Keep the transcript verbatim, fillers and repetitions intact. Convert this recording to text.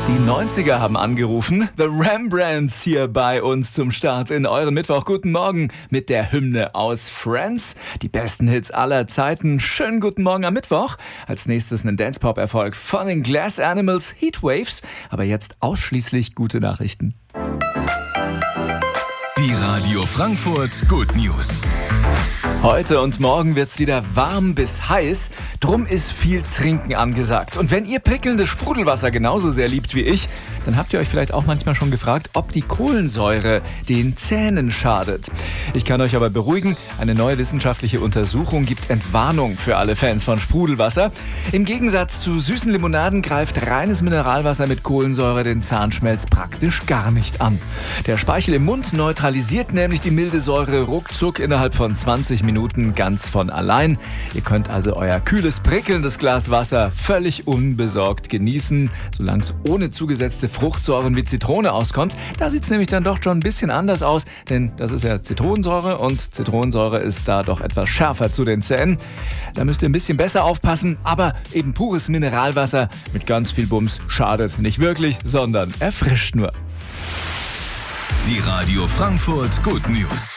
Die neunziger haben angerufen. The Rembrandts hier bei uns zum Start in euren Mittwoch. Guten Morgen mit der Hymne aus Friends. Die besten Hits aller Zeiten. Schönen guten Morgen am Mittwoch. Als nächstes ein Dance-Pop-Erfolg von den Glass Animals, Heatwaves. Aber jetzt ausschließlich gute Nachrichten. Die Radio Frankfurt Good News. Heute und morgen wird's wieder warm bis heiß, drum ist viel Trinken angesagt. Und wenn ihr prickelndes Sprudelwasser genauso sehr liebt wie ich, dann habt ihr euch vielleicht auch manchmal schon gefragt, ob die Kohlensäure den Zähnen schadet. Ich kann euch aber beruhigen, eine neue wissenschaftliche Untersuchung gibt Entwarnung für alle Fans von Sprudelwasser. Im Gegensatz zu süßen Limonaden greift reines Mineralwasser mit Kohlensäure den Zahnschmelz praktisch gar nicht an. Der Speichel im Mund neutralisiert nämlich die milde Säure ruckzuck innerhalb von zwanzig Minuten ganz von allein. Ihr könnt also euer kühles, prickelndes Glas Wasser völlig unbesorgt genießen, solange es ohne zugesetzte Fruchtsäuren wie Zitrone auskommt. Da sieht es nämlich dann doch schon ein bisschen anders aus, denn das ist ja Zitronensäure und Zitronensäure ist da doch etwas schärfer zu den Zähnen. Da müsst ihr ein bisschen besser aufpassen, aber eben pures Mineralwasser mit ganz viel Bums schadet nicht wirklich, sondern erfrischt nur. Die Radio Frankfurt Good News.